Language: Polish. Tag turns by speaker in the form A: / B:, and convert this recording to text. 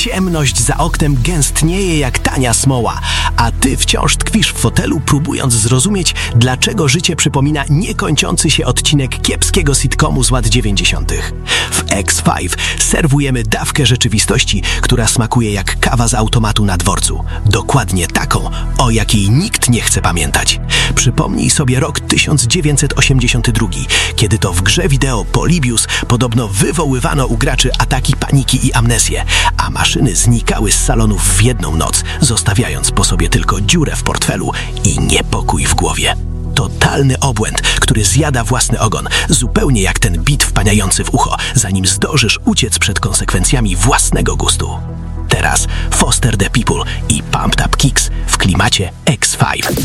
A: Ciemność za oknem gęstnieje jak tania smoła, a ty wciąż tkwisz w fotelu, próbując zrozumieć, dlaczego życie przypomina niekończący się odcinek kiepskiego sitcomu z lat 90. W X5 serwujemy dawkę rzeczywistości, która smakuje jak kawa z automatu na dworcu. Dokładnie taką, o jakiej nikt nie chce pamiętać. Przypomnij sobie rok 1982, kiedy to w grze wideo Polybius podobno wywoływano u graczy ataki paniki i amnezję, a maszyny znikały z salonów w jedną noc, zostawiając po sobie tylko dziurę w portfelu i niepokój w głowie. Totalny obłęd, który zjada własny ogon, zupełnie jak ten bit wpaniający w ucho, zanim zdążysz uciec przed konsekwencjami własnego gustu. Teraz Foster the People i Pumped Up Kicks w klimacie X5.